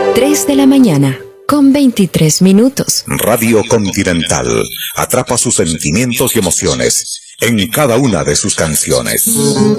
3 de la mañana, con 23 minutos. Radio Continental atrapa sus sentimientos y emociones en cada una de sus canciones.